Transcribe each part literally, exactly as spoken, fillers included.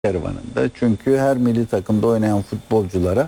kervanında. Çünkü her milli takımda oynayan futbolculara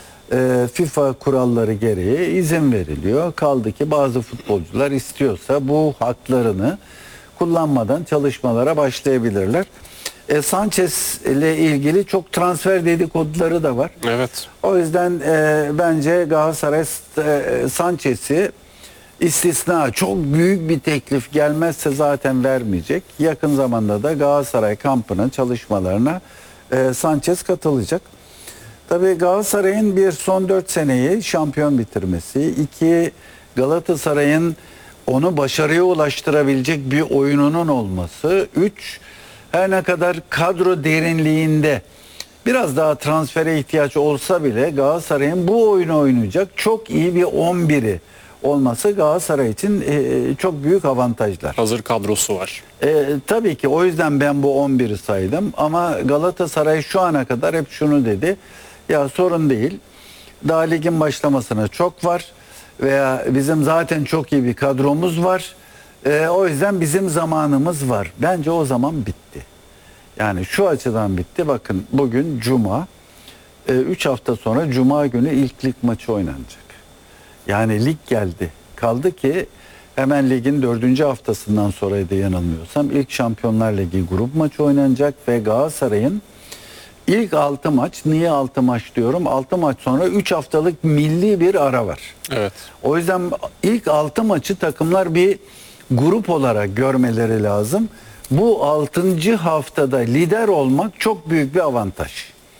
e, FIFA kuralları gereği izin veriliyor. Kaldı ki bazı futbolcular istiyorsa bu haklarını kullanmadan çalışmalara başlayabilirler. E, Sanchez ile ilgili çok transfer dedikoduları da var. Evet. O yüzden e, bence Galatasaray e, Sanchez'i istisna, çok büyük bir teklif gelmezse zaten vermeyecek. Yakın zamanda da Galatasaray kampının çalışmalarına e, Sanchez katılacak. Tabii Galatasaray'ın bir son dört seneyi şampiyon bitirmesi, iki Galatasaray'ın onu başarıya ulaştırabilecek bir oyununun olması, üç her ne kadar kadro derinliğinde biraz daha transfere ihtiyaç olsa bile Galatasaray'ın bu oyunu oynayacak çok iyi bir on biri olması Galatasaray için e, çok büyük avantajlar. Hazır kadrosu var. E, tabii ki o yüzden ben bu on biri saydım ama Galatasaray şu ana kadar hep şunu dedi: ya sorun değil, daha ligin başlamasına çok var veya bizim zaten çok iyi bir kadromuz var, e, o yüzden bizim zamanımız var. Bence o zaman bitti. Yani şu açıdan bitti. Bakın bugün Cuma, üç hafta sonra Cuma günü ilk lig maçı oynanacak. Yani lig geldi. Kaldı ki hemen ligin dördüncü haftasından sonraydı yanılmıyorsam ilk Şampiyonlar Ligi grup maçı oynanacak ve Galatasaray'ın ilk altı maç, niye altı maç diyorum? altı maç sonra üç haftalık milli bir ara var. Evet. O yüzden ilk altı maçı takımlar bir grup olarak görmeleri lazım. Bu altıncı haftada lider olmak çok büyük bir avantaj.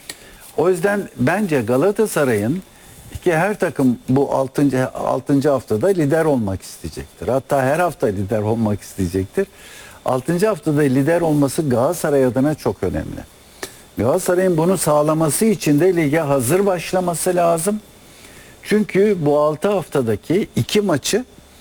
O yüzden bence Galatasaray'ın, ki her takım bu altıncı altıncı haftada lider olmak isteyecektir. Hatta her hafta lider olmak isteyecektir. altıncı haftada lider olması Galatasaray adına çok önemli. Galatasaray'ın bunu sağlaması için de lige hazır başlaması lazım. Çünkü bu altı haftadaki iki maçı,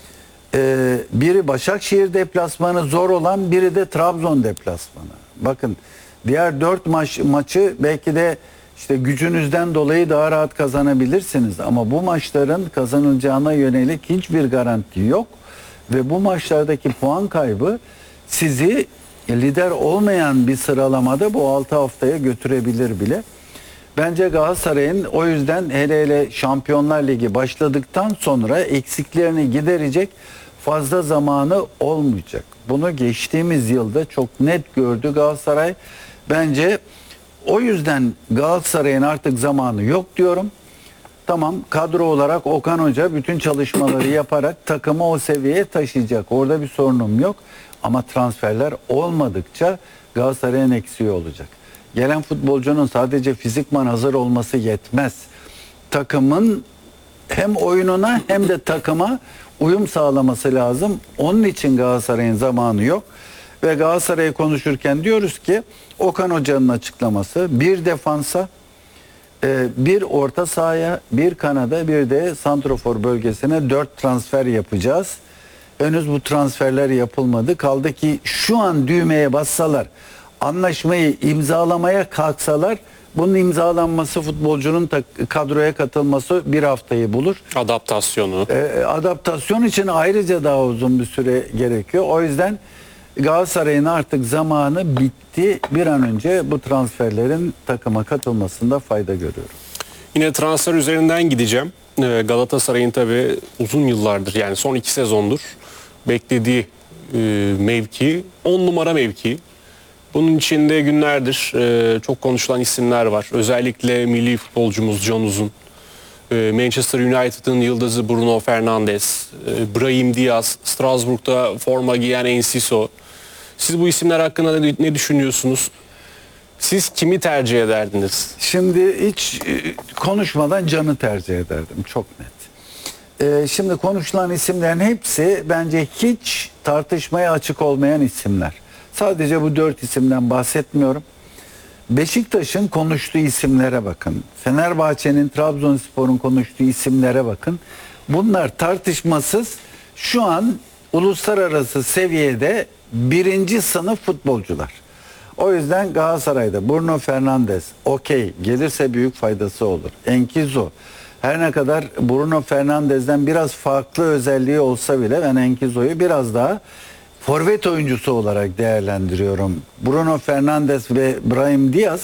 Ee, biri Başakşehir deplasmanı zor olan, biri de Trabzon deplasmanı. Bakın diğer dört maç, maçı belki de işte gücünüzden dolayı daha rahat kazanabilirsiniz. Ama bu maçların kazanılacağına yönelik hiçbir garanti yok. Ve bu maçlardaki puan kaybı sizi lider olmayan bir sıralamada bu altı haftaya götürebilir bile. Bence Galatasaray'ın o yüzden hele hele Şampiyonlar Ligi başladıktan sonra eksiklerini giderecek fazla zamanı olmayacak. Bunu geçtiğimiz yılda çok net gördü Galatasaray. Bence o yüzden Galatasaray'ın artık zamanı yok diyorum. Tamam, kadro olarak Okan Hoca bütün çalışmaları yaparak takımı o seviyeye taşıyacak. Orada bir sorunum yok. Ama transferler olmadıkça Galatasaray'ın eksiği olacak. Gelen futbolcunun sadece fizikman hazır olması yetmez. Takımın hem oyununa hem de takıma uyum sağlaması lazım. Onun için Galatasaray'ın zamanı yok. Ve Galatasaray'ı konuşurken diyoruz ki Okan Hoca'nın açıklaması: bir defansa, bir orta sahaya, bir kanada, bir de santrafor bölgesine dört transfer yapacağız. Henüz bu transferler yapılmadı. Kaldı ki şu an düğmeye bassalar, anlaşmayı imzalamaya kalksalar, bunun imzalanması, futbolcunun kadroya katılması bir haftayı bulur. Adaptasyonu. Ee, adaptasyon için ayrıca daha uzun bir süre gerekiyor. O yüzden Galatasaray'ın artık zamanı bitti. Bir an önce bu transferlerin takıma katılmasında fayda görüyorum. Yine transfer üzerinden gideceğim. Ee, Galatasaray'ın tabii uzun yıllardır, yani son iki sezondur beklediği e, mevki on numara mevki. Bunun içinde günlerdir e, çok konuşulan isimler var. Özellikle milli futbolcumuz Can Uzun, e, Manchester United'ın yıldızı Bruno Fernandes, e, Brahim Diaz, Strasbourg'da forma giyen Enciso. Siz bu isimler hakkında ne, ne düşünüyorsunuz? Siz kimi tercih ederdiniz? Şimdi hiç e, konuşmadan Can'ı tercih ederdim, çok net. E, şimdi konuşulan isimlerin hepsi bence hiç tartışmaya açık olmayan isimler. Sadece bu dört isimden bahsetmiyorum. Beşiktaş'ın konuştuğu isimlere bakın. Fenerbahçe'nin, Trabzonspor'un konuştuğu isimlere bakın. Bunlar tartışmasız şu an uluslararası seviyede birinci sınıf futbolcular. O yüzden Galatasaray'da Bruno Fernandes okey, gelirse büyük faydası olur. Enkizo, her ne kadar Bruno Fernandes'den biraz farklı özelliği olsa bile ben Enkizo'yu biraz daha forvet oyuncusu olarak değerlendiriyorum. Bruno Fernandes ve Brahim Diaz